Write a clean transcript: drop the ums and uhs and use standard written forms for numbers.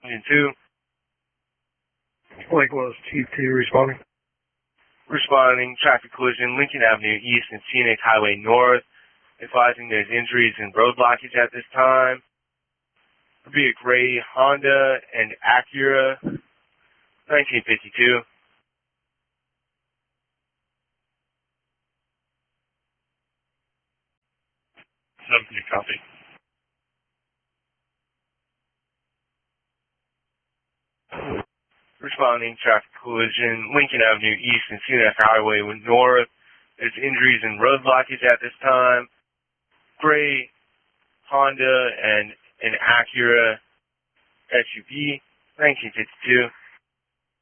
Engine 2. Lake Wells, Chief 2 responding. Responding, traffic collision, Lincoln Avenue East and Scenic Highway North. Advising there's injuries and road blockage at this time. It'll be a gray Honda and Acura, 1952. Copy. Responding, traffic collision, Lincoln Avenue East and Scenic Highway North. There's injuries and road blockage at this time. Gray Honda and an Acura SUV, 1952.